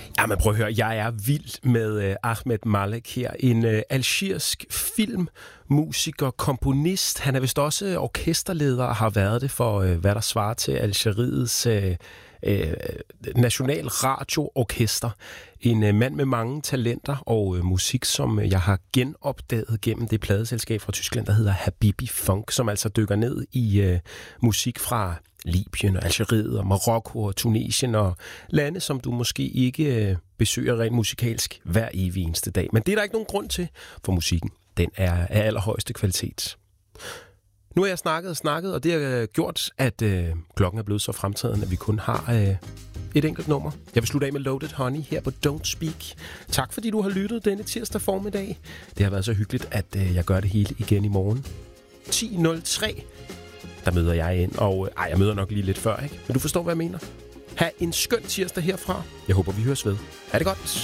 Ja, men prøv at høre, jeg er vild med Ahmed Malik her. En algerisk filmmusiker, komponist. Han er vist også orkesterleder og har været det for, hvad der svarer til Algeriets national radioorkester. En mand med mange talenter og musik, som jeg har genopdaget gennem det pladeselskab fra Tyskland, der hedder Habibi Funk, som altså dykker ned i musik fra Libyen og Algeriet og Marokko og Tunesien og lande, som du måske ikke besøger rent musikalsk hver evig eneste dag. Men det er der ikke nogen grund til, for musikken, den er af allerhøjeste kvalitet. Nu har jeg snakket, og det har gjort, at klokken er blevet så fremtiden, at vi kun har et enkelt nummer. Jeg vil slutte af med Loaded Honey her på Don't Speak. Tak fordi du har lyttet denne tirsdag formiddag. Det har været så hyggeligt, at jeg gør det hele igen i morgen. 10.03. Der møder jeg ind, og jeg møder nok lige lidt før, ikke? Men du forstår, hvad jeg mener. Ha' en skøn tirsdag herfra. Jeg håber, vi høres ved. Ha' det godt.